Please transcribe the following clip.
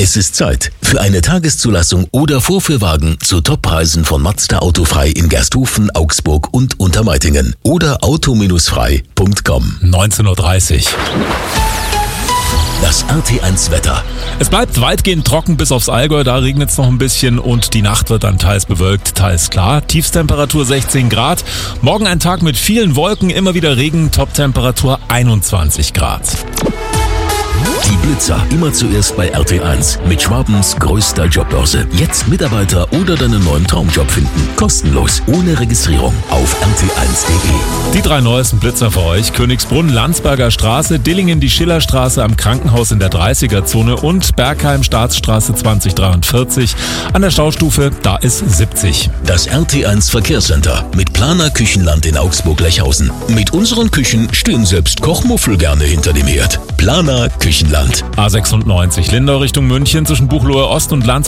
Es ist Zeit für eine Tageszulassung oder Vorführwagen zu Toppreisen von Mazda Autofrei in Gersthofen, Augsburg und Untermeitingen oder auto-frei.com. 19:30 Uhr. Das RT1 Wetter. Es bleibt weitgehend trocken bis aufs Allgäu, da regnet es noch ein bisschen und die Nacht wird dann teils bewölkt, teils klar. Tiefstemperatur 16 Grad. Morgen ein Tag mit vielen Wolken, immer wieder Regen, Toptemperatur 21 Grad. Die Blitzer immer zuerst bei RT1 mit Schwabens größter Jobbörse. Jetzt Mitarbeiter oder deinen neuen Traumjob finden. Kostenlos, ohne Registrierung auf rt1.de. Die 3 neuesten Blitzer für euch: Königsbrunn, Landsberger Straße, Dillingen, die Schillerstraße am Krankenhaus in der 30er-Zone und Bergheim, Staatsstraße 2043. An der Staustufe, da ist 70. Das RT1 Verkehrscenter mit Planer Küchenland in Augsburg-Lechhausen. Mit unseren Küchen stehen selbst Kochmuffel gerne hinter dem Herd. Planer Küchenland. A96 Lindau Richtung München zwischen Buchloe Ost und Landsberg